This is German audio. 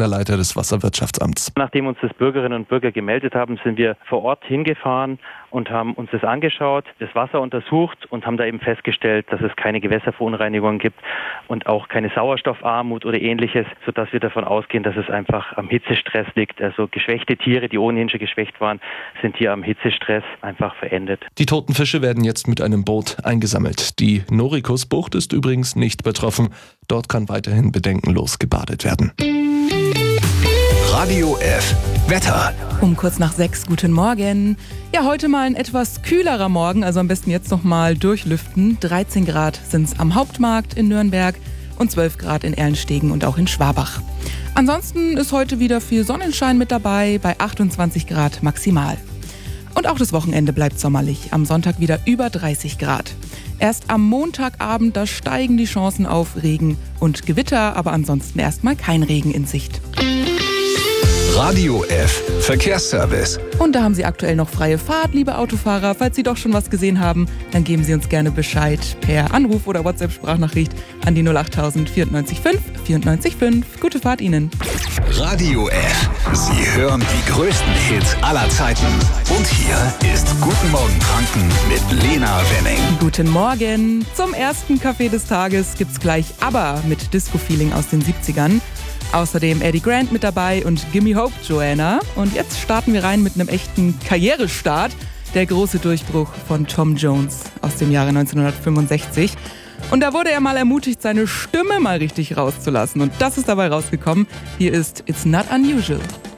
Stellvertretender Leiter des Wasserwirtschaftsamts. Nachdem uns das Bürgerinnen und Bürger gemeldet haben, sind wir vor Ort hingefahren und haben uns das angeschaut, das Wasser untersucht und haben da eben festgestellt, dass es keine Gewässerverunreinigungen gibt und auch keine Sauerstoffarmut oder ähnliches, sodass wir davon ausgehen, dass es einfach am Hitzestress liegt. Also geschwächte Tiere, die ohnehin schon geschwächt waren, sind hier am Hitzestress einfach verendet. Die toten Fische werden jetzt mit einem Boot eingesammelt. Die Norikusbucht ist übrigens nicht betroffen. Dort kann weiterhin bedenkenlos gebadet werden. Radio F. Wetter. Um kurz nach 6, guten Morgen. Ja, heute mal ein etwas kühlerer Morgen, also am besten jetzt noch mal durchlüften. 13 Grad sind es am Hauptmarkt in Nürnberg und 12 Grad in Erlenstegen und auch in Schwabach. Ansonsten ist heute wieder viel Sonnenschein mit dabei, bei 28 Grad maximal. Und auch das Wochenende bleibt sommerlich, am Sonntag wieder über 30 Grad. Erst am Montagabend, da steigen die Chancen auf Regen und Gewitter, aber ansonsten erstmal kein Regen in Sicht. Radio F. Verkehrsservice. Und da haben Sie aktuell noch freie Fahrt, liebe Autofahrer. Falls Sie doch schon was gesehen haben, dann geben Sie uns gerne Bescheid per Anruf oder WhatsApp-Sprachnachricht an die 08000 94 5 94 5. Gute Fahrt Ihnen. Radio F. Sie hören die größten Hits aller Zeiten. Und hier ist Guten Morgen Franken mit Lena Wenning. Guten Morgen. Zum ersten Kaffee des Tages gibt's gleich ABBA mit Disco-Feeling aus den 70ern. Außerdem Eddie Grant mit dabei und Gimme Hope, Joanna. Und jetzt starten wir rein mit einem echten Karrierestart. Der große Durchbruch von Tom Jones aus dem Jahre 1965. Und da wurde er mal ermutigt, seine Stimme mal richtig rauszulassen. Und das ist dabei rausgekommen. Hier ist It's Not Unusual.